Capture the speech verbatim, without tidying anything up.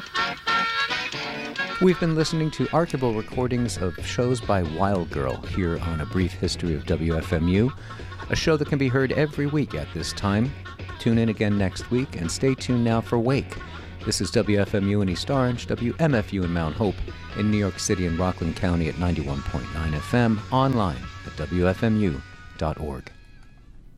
We've been listening to archival recordings of shows by Wild Girl here on A Brief History of W F M U, a show that can be heard every week at this time. Tune in again next week, and stay tuned now for Wake. This is W F M U in East Orange, W M F U in Mount Hope, in New York City and Rockland County at ninety-one point nine F M, online at W F M U dot org.